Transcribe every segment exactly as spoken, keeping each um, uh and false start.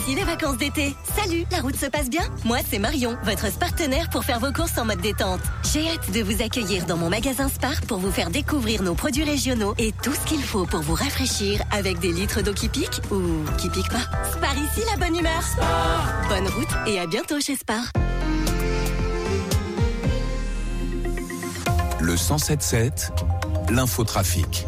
ici les vacances d'été. Salut, la route se passe bien? Moi, c'est Marion, votre partenaire pour faire vos courses en mode détente. J'ai hâte de vous accueillir dans mon magasin Spar pour vous faire découvrir nos produits régionaux et tout ce qu'il faut pour vous rafraîchir avec des litres d'eau qui piquent ou qui piquent pas. Spar ici, la bonne humeur. Spar. Bonne route et à bientôt chez Spar. Le cent sept sept, l'infotrafic.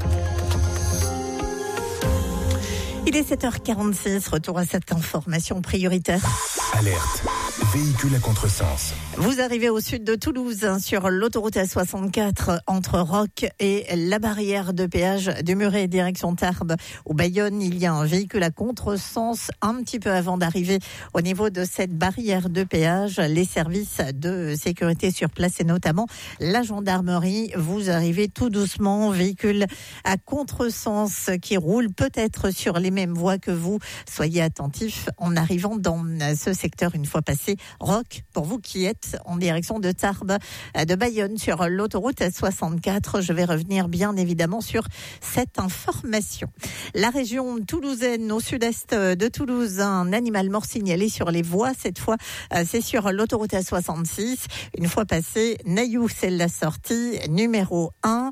Il est sept heures quarante-six, retour à cette information prioritaire. Alerte, véhicule à contresens. Vous arrivez au sud de Toulouse, hein, sur l'autoroute A soixante-quatre, entre Roques et la barrière de péage du Muret, direction Tarbes ou Bayonne. Il y a un véhicule à contresens un petit peu avant d'arriver au niveau de cette barrière de péage. Les services de sécurité sur place et notamment la gendarmerie. Vous arrivez tout doucement, véhicule à contresens qui roule peut-être sur les mêmes voies que vous. Soyez attentifs en arrivant dans ce secteur une fois passé Roques, pour vous qui êtes en direction de Tarbes, de Bayonne sur l'autoroute A soixante-quatre. Je vais revenir bien évidemment sur cette information. La région toulousaine, au sud-est de Toulouse, un animal mort signalé sur les voies. Cette fois, c'est sur l'autoroute A soixante-six. Une fois passé Nailloux, c'est la sortie numéro un.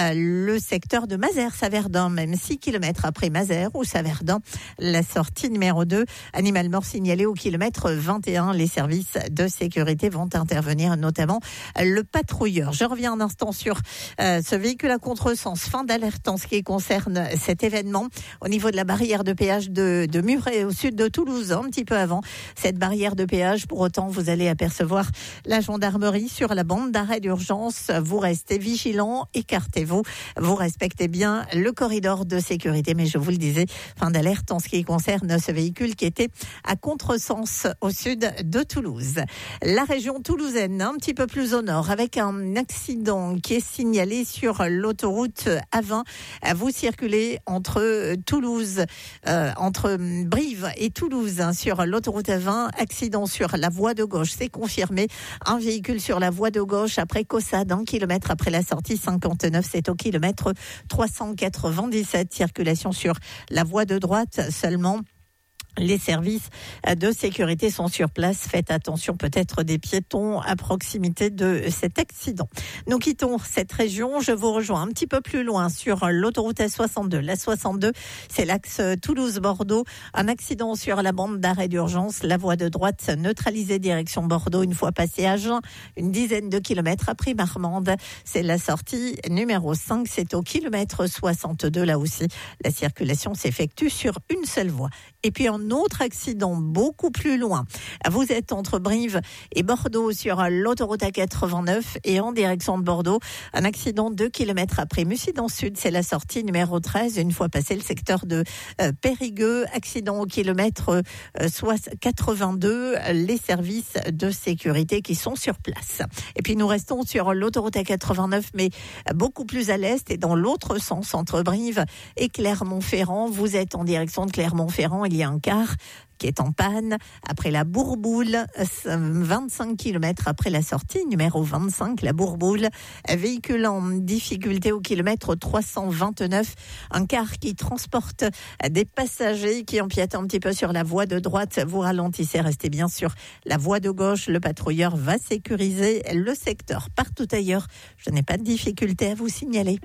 Le secteur de Mazères-Saverdun, même six kilomètres après Mazères ou Saverdun, la sortie numéro deux. Animal mort signalé au kilomètre vingt et un. Les services de sécurité vont intervenir, notamment le patrouilleur. Je reviens un instant sur euh, ce véhicule à contresens. Fin d'alerte en ce qui concerne cet événement au niveau de la barrière de péage de, de Muret, au sud de Toulouse, un petit peu avant cette barrière de péage. Pour autant, vous allez apercevoir la gendarmerie sur la bande d'arrêt d'urgence. Vous restez vigilants, écartez-vous. Vous respectez bien le corridor de sécurité. Mais je vous le disais, fin d'alerte en ce qui concerne ce véhicule qui était à contresens au sud de Toulouse. La région toulousaine, un petit peu plus au nord, avec un accident qui est signalé sur l'autoroute A vingt. Vous circulez entre Toulouse, euh, entre Brive et Toulouse, hein, sur l'autoroute A vingt. Accident sur la voie de gauche, c'est confirmé. Un véhicule sur la voie de gauche après Caussade, un kilomètre après la sortie cinquante-neuf, c'est au kilomètre trois cent quatre-vingt-dix-sept. Circulation sur la voie de droite seulement. Les services de sécurité sont sur place. Faites attention, peut-être des piétons à proximité de cet accident. Nous quittons cette région. Je vous rejoins un petit peu plus loin sur l'autoroute A soixante-deux. La soixante-deux, c'est l'axe Toulouse-Bordeaux. Un accident sur la bande d'arrêt d'urgence. La voie de droite neutralisée direction Bordeaux. Une fois passé à Agen, une dizaine de kilomètres après Marmande. C'est la sortie numéro cinq. C'est au kilomètre soixante-deux. Là aussi, la circulation s'effectue sur une seule voie. Et puis en autre accident beaucoup plus loin. Vous êtes entre Brive et Bordeaux sur l'autoroute A quatre-vingt-neuf et en direction de Bordeaux. Un accident deux kilomètres après Mussy dans le sud, c'est la sortie numéro treize. Une fois passé le secteur de euh, Périgueux, accident au kilomètre euh, quatre-vingt-deux. Les services de sécurité qui sont sur place. Et puis nous restons sur l'autoroute A quatre-vingt-neuf, mais beaucoup plus à l'est et dans l'autre sens entre Brive et Clermont-Ferrand. Vous êtes en direction de Clermont-Ferrand. Il y a un car qui est en panne après la Bourboule, vingt-cinq kilomètres après la sortie numéro vingt-cinq, la Bourboule, véhicule en difficulté au kilomètre trois cent vingt-neuf, un car qui transporte des passagers qui empiètent un petit peu sur la voie de droite. Vous ralentissez, restez bien sur la voie de gauche. Le patrouilleur va sécuriser le secteur. Partout ailleurs, je n'ai pas de difficulté à vous signaler.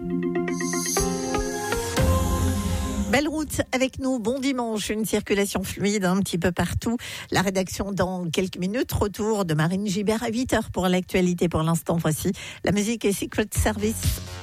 Belle route avec nous, bon dimanche, une circulation fluide un petit peu partout. La rédaction dans quelques minutes, retour de Marine Gibert à huit heures pour l'actualité. Pour l'instant, voici la musique et Secret Service.